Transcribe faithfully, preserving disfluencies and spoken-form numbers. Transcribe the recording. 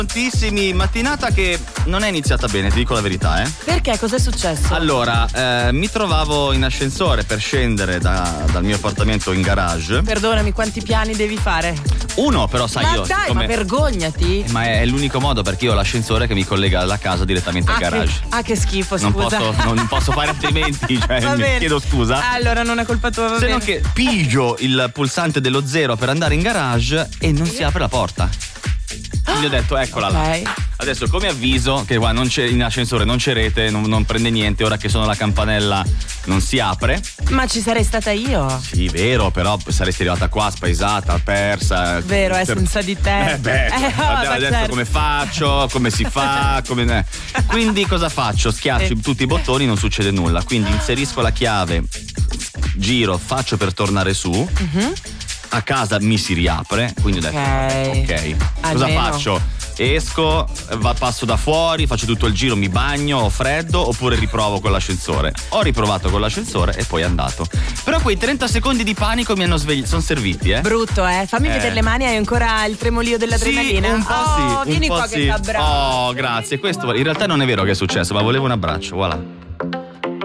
Prontissimi, mattinata che non è iniziata bene, ti dico la verità, eh. Perché? Cos'è successo? Allora, eh, mi trovavo in ascensore per scendere da, dal mio appartamento in garage. Perdonami, quanti piani devi fare? Uno, però sai ma io. dai, siccome... ma vergognati. Ma è, è l'unico modo, perché io ho l'ascensore che mi collega alla casa direttamente ah, al garage. Che, ah, che schifo, scusa. Non posso, non posso fare altrimenti, cioè, Va mi bene. chiedo scusa. Allora non è colpa tua, va Se bene. no che pigio il pulsante dello zero per andare in garage e non si apre la porta. Quindi ho detto, eccola okay. là. Adesso come avviso che qua non c'è, in ascensore non c'è rete, non, non prende niente, ora che sono la campanella non si apre. Ma ci sarei stata io. Sì, vero, però saresti arrivata qua spaesata, persa. Vero, eh, per... senza di te. Eh beh, eh, oh, adesso certo. come faccio, come si fa, come... Quindi cosa faccio? Schiaccio Sì. tutti i bottoni, non succede nulla. Quindi inserisco la chiave, giro, faccio per tornare su. Uh-huh. A casa mi si riapre, quindi ho detto ok, ok, cosa almeno. faccio? Esco, va, passo da fuori, faccio tutto il giro, mi bagno, ho freddo, oppure riprovo con l'ascensore. Ho riprovato con l'ascensore e poi è andato. Però quei trenta secondi di panico mi hanno svegliato, sono serviti, eh. Brutto, eh. Fammi Eh. vedere le mani, hai ancora il tremolio dell'adrenalina? Sì, un po' oh, sì, vieni un po' qua sì. che t'abbraccio. Oh, grazie. Questo in realtà non è vero che è successo, ma volevo un abbraccio, voilà.